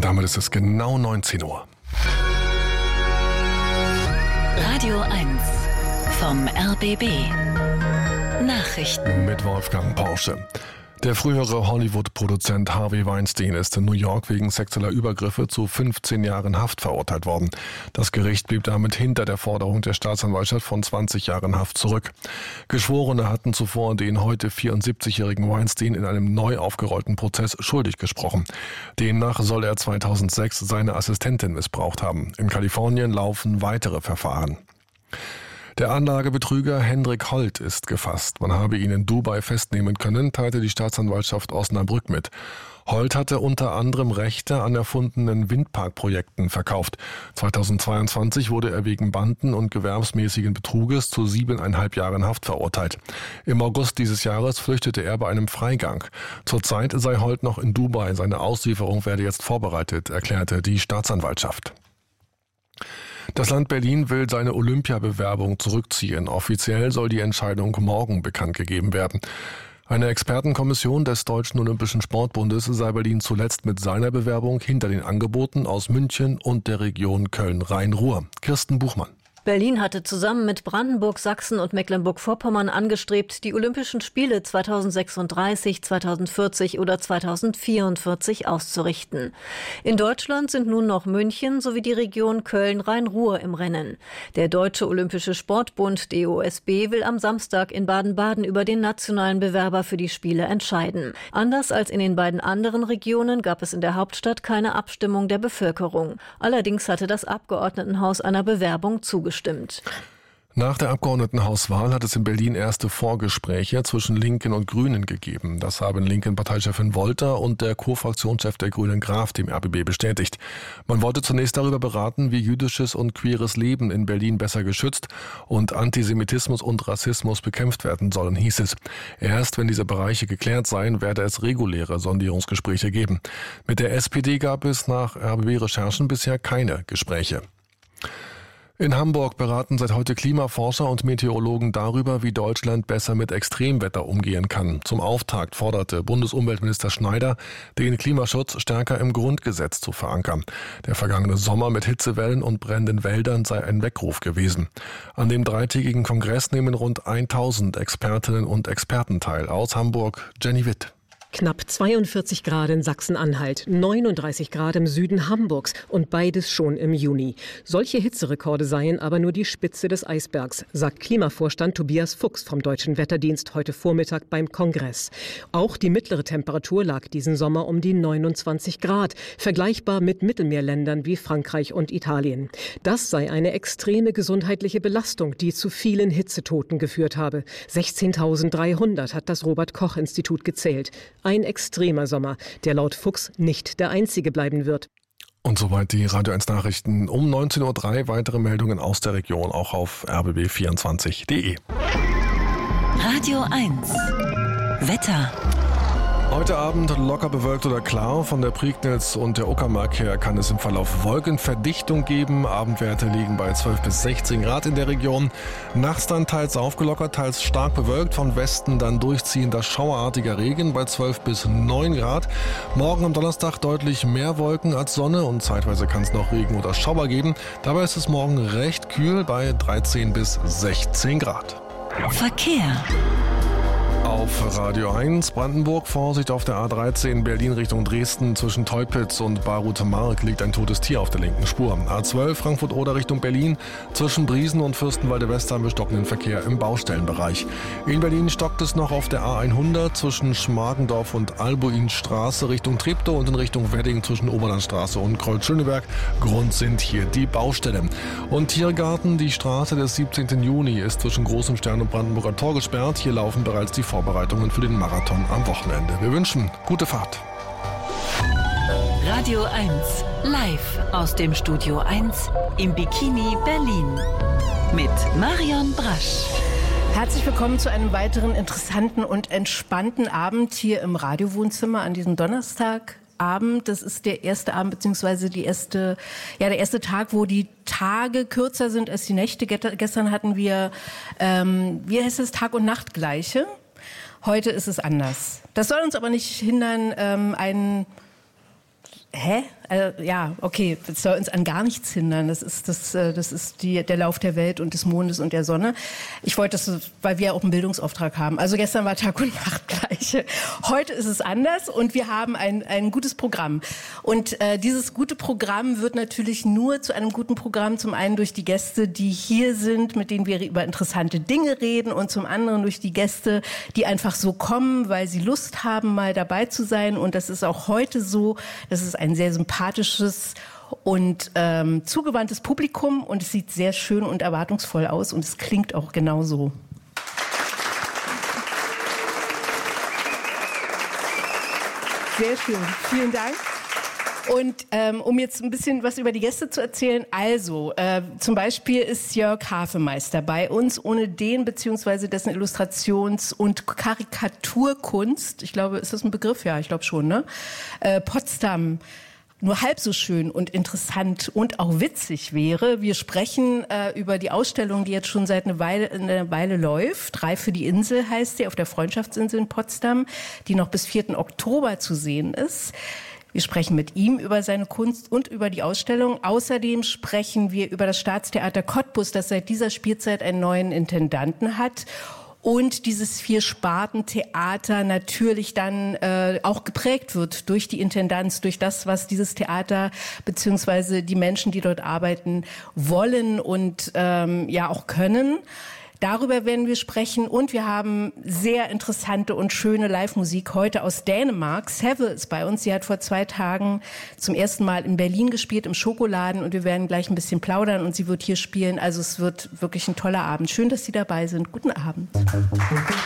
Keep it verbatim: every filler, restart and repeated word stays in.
damit ist es genau neunzehn Uhr. Radio eins vom R B B. Nachrichten mit Wolfgang Porsche. Der frühere Hollywood-Produzent Harvey Weinstein ist in New York wegen sexueller Übergriffe zu fünfzehn Jahren Haft verurteilt worden. Das Gericht blieb damit hinter der Forderung der Staatsanwaltschaft von zwanzig Jahren Haft zurück. Geschworene hatten zuvor den heute vierundsiebzigjährigen Weinstein in einem neu aufgerollten Prozess schuldig gesprochen. Demnach soll er zweitausendsechs seine Assistentin missbraucht haben. In Kalifornien laufen weitere Verfahren. Der Anlagebetrüger Hendrik Holt ist gefasst. Man habe ihn in Dubai festnehmen können, teilte die Staatsanwaltschaft Osnabrück mit. Holt hatte unter anderem Rechte an erfundenen Windparkprojekten verkauft. zweitausendzweiundzwanzig wurde er wegen Banden- und gewerbsmäßigen Betruges zu siebeneinhalb Jahren Haft verurteilt. Im August dieses Jahres flüchtete er bei einem Freigang. Zurzeit sei Holt noch in Dubai. Seine Auslieferung werde jetzt vorbereitet, erklärte die Staatsanwaltschaft. Das Land Berlin will seine Olympiabewerbung zurückziehen. Offiziell soll die Entscheidung morgen bekannt gegeben werden. Eine Expertenkommission des Deutschen Olympischen Sportbundes sei Berlin zuletzt mit seiner Bewerbung hinter den Angeboten aus München und der Region Köln-Rhein-Ruhr. Kirsten Buchmann. Berlin hatte zusammen mit Brandenburg, Sachsen und Mecklenburg-Vorpommern angestrebt, die Olympischen Spiele zweitausendsechsunddreißig, zweitausendvierzig oder zweitausendvierundvierzig auszurichten. In Deutschland sind nun noch München sowie die Region Köln-Rhein-Ruhr im Rennen. Der Deutsche Olympische Sportbund D O S B will am Samstag in Baden-Baden über den nationalen Bewerber für die Spiele entscheiden. Anders als in den beiden anderen Regionen gab es in der Hauptstadt keine Abstimmung der Bevölkerung. Allerdings hatte das Abgeordnetenhaus einer Bewerbung zugestimmt. Stimmt. Nach der Abgeordnetenhauswahl hat es in Berlin erste Vorgespräche zwischen Linken und Grünen gegeben. Das haben Linken-Parteichefin Wolter und der Co-Fraktionschef der Grünen Graf dem R B B bestätigt. Man wollte zunächst darüber beraten, wie jüdisches und queeres Leben in Berlin besser geschützt und Antisemitismus und Rassismus bekämpft werden sollen, hieß es. Erst wenn diese Bereiche geklärt seien, werde es reguläre Sondierungsgespräche geben. Mit der S P D gab es nach R B B-Recherchen bisher keine Gespräche. In Hamburg beraten seit heute Klimaforscher und Meteorologen darüber, wie Deutschland besser mit Extremwetter umgehen kann. Zum Auftakt forderte Bundesumweltminister Schneider, den Klimaschutz stärker im Grundgesetz zu verankern. Der vergangene Sommer mit Hitzewellen und brennenden Wäldern sei ein Weckruf gewesen. An dem dreitägigen Kongress nehmen rund tausend Expertinnen und Experten teil. Aus Hamburg, Jenny Witt. Knapp zweiundvierzig Grad in Sachsen-Anhalt, neununddreißig Grad im Süden Hamburgs und beides schon im Juni. Solche Hitzerekorde seien aber nur die Spitze des Eisbergs, sagt Klimavorstand Tobias Fuchs vom Deutschen Wetterdienst heute Vormittag beim Kongress. Auch die mittlere Temperatur lag diesen Sommer um die neunundzwanzig Grad, vergleichbar mit Mittelmeerländern wie Frankreich und Italien. Das sei eine extreme gesundheitliche Belastung, die zu vielen Hitzetoten geführt habe. sechzehntausenddreihundert hat das Robert-Koch-Institut gezählt. Ein extremer Sommer, der laut Fuchs nicht der einzige bleiben wird. Und soweit die Radio eins Nachrichten. Um neunzehn Uhr drei weitere Meldungen aus der Region, auch auf r b b vierundzwanzig punkt d e. Radio eins Wetter. Heute Abend locker bewölkt oder klar. Von der Prignitz und der Uckermark her kann es im Verlauf Wolkenverdichtung geben. Abendwerte liegen bei zwölf bis sechzehn Grad in der Region. Nachts dann teils aufgelockert, teils stark bewölkt. Von Westen dann durchziehender schauerartiger Regen bei zwölf bis neun Grad. Morgen am Donnerstag deutlich mehr Wolken als Sonne und zeitweise kann es noch Regen oder Schauer geben. Dabei ist es morgen recht kühl bei dreizehn bis sechzehn Grad. Verkehr. Auf Radio eins Brandenburg, Vorsicht auf der A dreizehn Berlin Richtung Dresden. Zwischen Teupitz und Baruth-Mark liegt ein totes Tier auf der linken Spur. A zwölf Frankfurt-Oder Richtung Berlin. Zwischen Briesen und Fürstenwalde-West haben wir stockenden Verkehr im Baustellenbereich. In Berlin stockt es noch auf der A hundert zwischen Schmargendorf und Albuinstraße Richtung Treptow und in Richtung Wedding zwischen Oberlandstraße und Kreuz-Schöneberg. Grund sind hier die Baustellen. Und Tiergarten, die Straße des siebzehnten Juni ist zwischen Großem Stern und Brandenburger Tor gesperrt. Hier laufen bereits die Vorbereitungen für den Marathon am Wochenende. Wir wünschen gute Fahrt. Radio eins live aus dem Studio eins im Bikini Berlin mit Marion Brasch. Herzlich willkommen zu einem weiteren interessanten und entspannten Abend hier im Radiowohnzimmer an diesem Donnerstagabend. Das ist der erste Abend beziehungsweise die erste, ja der erste Tag, wo die Tage kürzer sind als die Nächte. Gestern hatten wir, ähm, wie heißt es, Tag- und Nachtgleiche. Heute ist es anders. Das soll uns aber nicht hindern, ähm, einen Hä? Äh, ja, okay, das soll uns an gar nichts hindern. Das ist, das, das ist die, der Lauf der Welt und des Mondes und der Sonne. Ich wollte das, weil wir ja auch einen Bildungsauftrag haben. Also gestern war Tag und Nacht gleich. Heute ist es anders und wir haben ein, ein gutes Programm. Und äh, dieses gute Programm wird natürlich nur zu einem guten Programm, zum einen durch die Gäste, die hier sind, mit denen wir über interessante Dinge reden, und zum anderen durch die Gäste, die einfach so kommen, weil sie Lust haben, mal dabei zu sein. Und das ist auch heute so. Das ist ein sehr sympathisches sympathisches und ähm, zugewandtes Publikum, und es sieht sehr schön und erwartungsvoll aus und es klingt auch genauso. Sehr schön, vielen Dank. Und ähm, um jetzt ein bisschen was über die Gäste zu erzählen, also äh, zum Beispiel ist Jörg Hafemeister bei uns, ohne den beziehungsweise dessen Illustrations- und Karikaturkunst, ich glaube, ist das ein Begriff? Ja, ich glaube schon, ne? Äh, Potsdam nur halb so schön und interessant und auch witzig wäre. Wir sprechen äh, über die Ausstellung, die jetzt schon seit einer Weile, eine Weile läuft. Drei für die Insel heißt sie, auf der Freundschaftsinsel in Potsdam, die noch bis vierten Oktober zu sehen ist. Wir sprechen mit ihm über seine Kunst und über die Ausstellung. Außerdem sprechen wir über das Staatstheater Cottbus, das seit dieser Spielzeit einen neuen Intendanten hat. Und dieses Vier-Sparten-Theater natürlich dann äh, auch geprägt wird durch die Intendanz, durch das, was dieses Theater beziehungsweise die Menschen, die dort arbeiten, wollen und ähm, ja auch können. Darüber werden wir sprechen, und wir haben sehr interessante und schöne Live-Musik heute aus Dänemark. Seve ist bei uns. Sie hat vor zwei Tagen zum ersten Mal in Berlin gespielt, im Schokoladen, und wir werden gleich ein bisschen plaudern und sie wird hier spielen. Also es wird wirklich ein toller Abend. Schön, dass Sie dabei sind. Guten Abend.